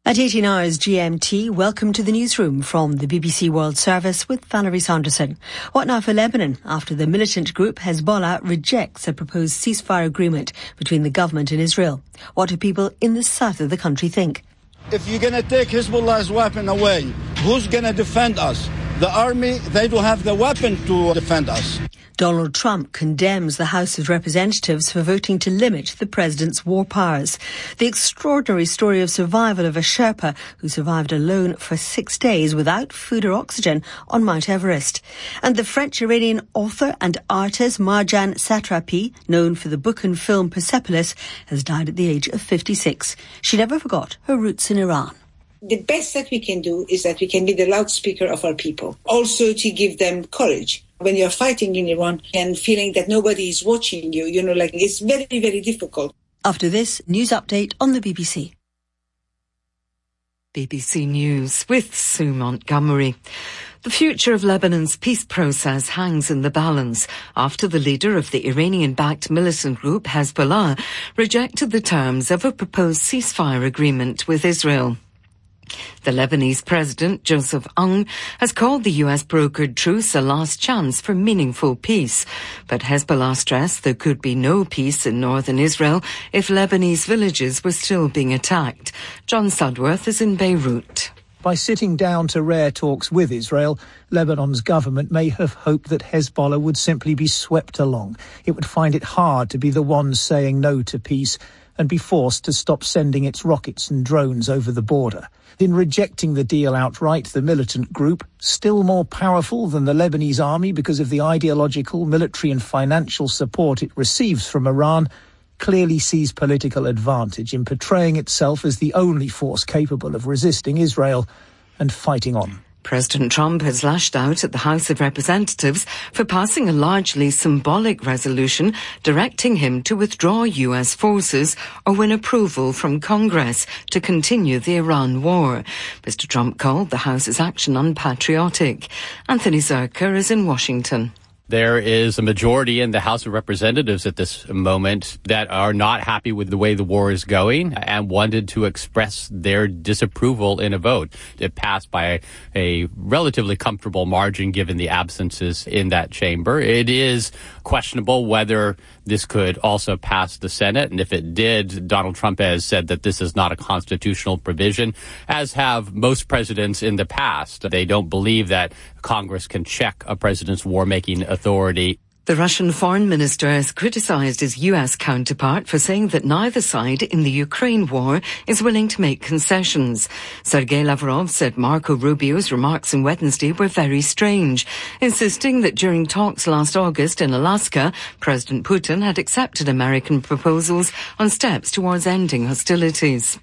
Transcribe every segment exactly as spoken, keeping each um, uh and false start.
At eighteen hours G M T, welcome to the newsroom from the B B C World Service with Valerie Sanderson. What now for Lebanon after the militant group Hezbollah rejects a proposed ceasefire agreement between the government and Israel? What do people in the south of the country think? If you're going to take Hezbollah's weapon away, who's going to defend us? The army, they don't have the weapon to defend us. Donald Trump condemns the House of Representatives for voting to limit the president's war powers. The extraordinary story of survival of a Sherpa who survived alone for six days without food or oxygen on Mount Everest. And the French-Iranian author and artist Marjane Satrapi, known for the book and film Persepolis, has died at the age of fifty-six. She never forgot her roots in Iran. The best that we can do is that we can be the loudspeaker of our people. Also to give them courage. When you're fighting in Iran and feeling that nobody is watching you, you know, like it's very, very difficult. After this, news update on the B B C. B B C News with Sue Montgomery. The future of Lebanon's peace process hangs in the balance after the leader of the Iranian-backed militant group Hezbollah rejected the terms of a proposed ceasefire agreement with Israel. The Lebanese president, Joseph Aoun, has called the U S-brokered truce a last chance for meaningful peace. But Hezbollah stressed there could be no peace in northern Israel if Lebanese villages were still being attacked. John Sudworth is in Beirut. By sitting down to rare talks with Israel, Lebanon's government may have hoped that Hezbollah would simply be swept along. It would find it hard to be the one saying no to peace and be forced to stop sending its rockets and drones over the border. In rejecting the deal outright, the militant group, still more powerful than the Lebanese army because of the ideological, military and financial support it receives from Iran, clearly sees political advantage in portraying itself as the only force capable of resisting Israel and fighting on. President Trump has lashed out at the House of Representatives for passing a largely symbolic resolution directing him to withdraw U S forces or win approval from Congress to continue the Iran war. Mister Trump called the House's action unpatriotic. Anthony Zerker is in Washington. There is a majority in the House of Representatives at this moment that are not happy with the way the war is going and wanted to express their disapproval in a vote. It passed by a relatively comfortable margin given the absences in that chamber. It is questionable whether this could also pass the Senate, and if it did, Donald Trump has said that this is not a constitutional provision, as have most presidents in the past. They don't believe that Congress can check a president's war-making authority. The Russian foreign minister has criticized his U S counterpart for saying that neither side in the Ukraine war is willing to make concessions. Sergei Lavrov said Marco Rubio's remarks on Wednesday were very strange, insisting that during talks last August in Alaska, President Putin had accepted American proposals on steps towards ending hostilities.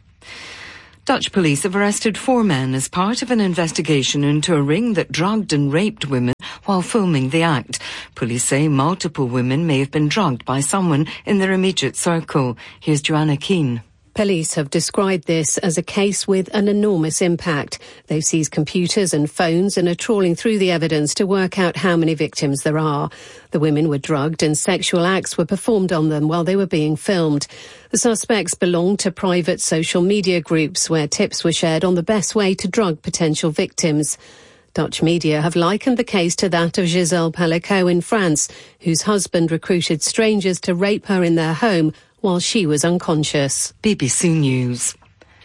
Dutch police have arrested four men as part of an investigation into a ring that drugged and raped women while filming the act. Police say multiple women may have been drugged by someone in their immediate circle. Here's Joanna Keane. Police have described this as a case with an enormous impact. They've seized computers and phones and are trawling through the evidence to work out how many victims there are. The women were drugged and sexual acts were performed on them while they were being filmed. The suspects belonged to private social media groups where tips were shared on the best way to drug potential victims. Dutch media have likened the case to that of Gisèle Pelicot in France, whose husband recruited strangers to rape her in their home while she was unconscious. B B C News.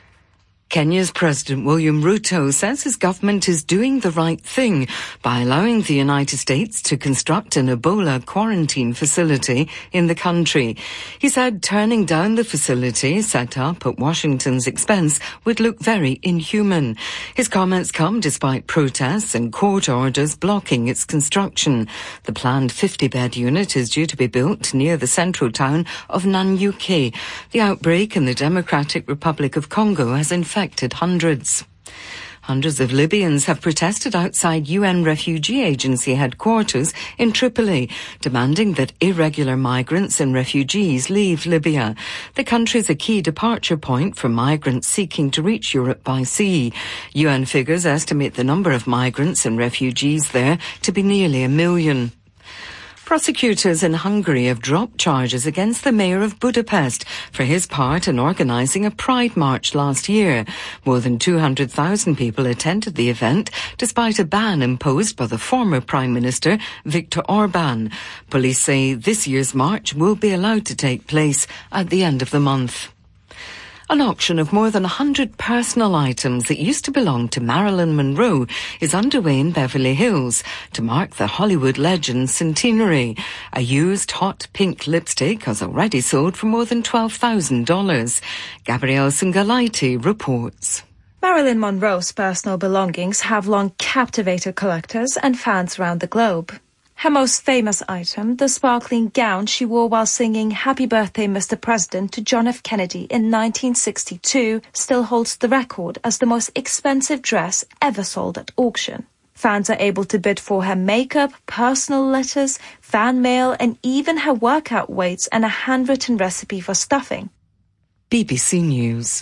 Kenya's President William Ruto says his government is doing the right thing by allowing the United States to construct an Ebola quarantine facility in the country. He said turning down the facility set up at Washington's expense would look very inhuman. His comments come despite protests and court orders blocking its construction. The planned fifty-bed unit is due to be built near the central town of Nanyuki. The outbreak in the Democratic Republic of Congo has infected hundreds. Hundreds of Libyans have protested outside U N Refugee Agency headquarters in Tripoli, demanding that irregular migrants and refugees leave Libya. The country is a key departure point for migrants seeking to reach Europe by sea. U N figures estimate the number of migrants and refugees there to be nearly a million. Prosecutors in Hungary have dropped charges against the mayor of Budapest for his part in organising a pride march last year. More than two hundred thousand people attended the event, despite a ban imposed by the former Prime Minister, Viktor Orban. Police say this year's march will be allowed to take place at the end of the month. An auction of more than one hundred personal items that used to belong to Marilyn Monroe is underway in Beverly Hills to mark the Hollywood legend's centenary. A used hot pink lipstick has already sold for more than twelve thousand dollars. Gabrielle Singalaiti reports. Marilyn Monroe's personal belongings have long captivated collectors and fans around the globe. Her most famous item, the sparkling gown she wore while singing Happy Birthday, Mister President to John F. Kennedy in nineteen sixty-two, still holds the record as the most expensive dress ever sold at auction. Fans are able to bid for her makeup, personal letters, fan mail, and even her workout weights and a handwritten recipe for stuffing. B B C News.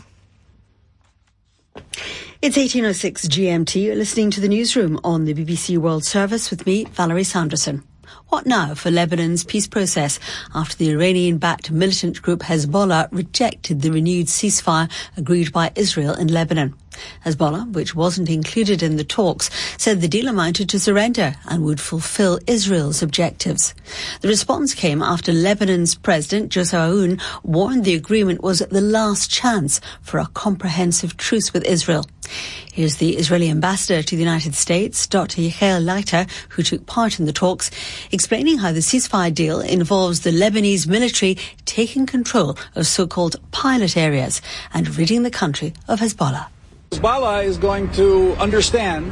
It's eighteen oh six G M T. You're listening to the newsroom on the B B C World Service with me, Valerie Sanderson. What now for Lebanon's peace process after the Iranian-backed militant group Hezbollah rejected the renewed ceasefire agreed by Israel and Lebanon? Hezbollah, which wasn't included in the talks, said the deal amounted to surrender and would fulfill Israel's objectives. The response came after Lebanon's president, Joseph Aoun, warned the agreement was the last chance for a comprehensive truce with Israel. Here's the Israeli ambassador to the United States, Doctor Yechiel Leiter, who took part in the talks, explaining how the ceasefire deal involves the Lebanese military taking control of so-called pilot areas and ridding the country of Hezbollah. Hezbollah is going to understand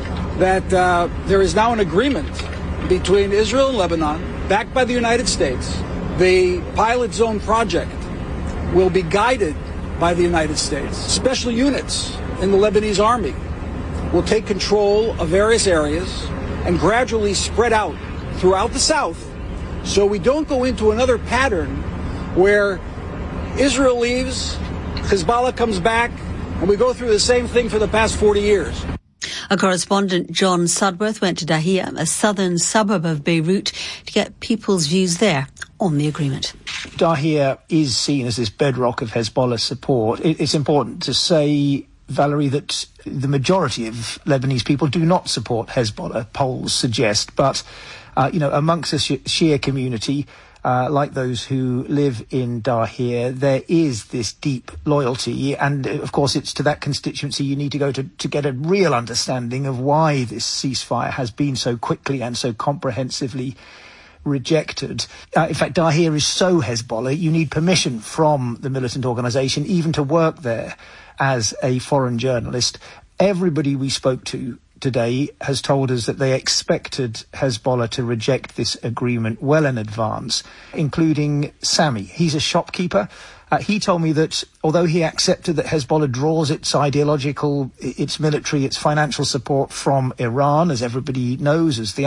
that uh, there is now an agreement between Israel and Lebanon, backed by the United States. The pilot zone project will be guided by the United States. Special units in the Lebanese army will take control of various areas and gradually spread out throughout the south, so we don't go into another pattern where Israel leaves, Hezbollah comes back, and we go through the same thing for the past forty years. Our correspondent John Sudworth went to Dahia, a southern suburb of Beirut, to get people's views there on the agreement. Dahia is seen as this bedrock of Hezbollah support. It's important to say, Valerie, that the majority of Lebanese people do not support Hezbollah, polls suggest. But, uh, you know, amongst the Shia community, Uh, like those who live in Dahia, there is this deep loyalty. And, uh, of course, it's to that constituency you need to go to, to get a real understanding of why this ceasefire has been so quickly and so comprehensively rejected. Uh, in fact, Dahia is so Hezbollah, you need permission from the militant organisation even to work there as a foreign journalist. Everybody we spoke to today has told us that they expected Hezbollah to reject this agreement well in advance, including Sami. He's a shopkeeper. Uh, he told me that although he accepted that Hezbollah draws its ideological, its military, its financial support from Iran, as everybody knows, as the